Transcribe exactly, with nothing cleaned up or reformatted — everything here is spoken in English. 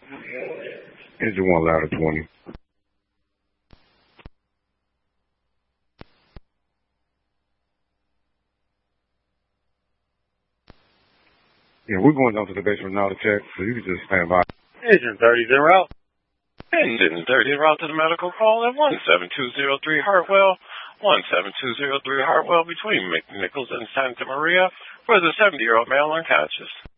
Engine one louder twenty. Yeah, we're going down to the basement now to check, so you can just stand by. Engine thirty zero. Engine thirty route to the medical call at one seven two zero three Hartwell, one seven two zero three Hartwell between McNichols and Santa Maria, for the seventy-year-old male unconscious.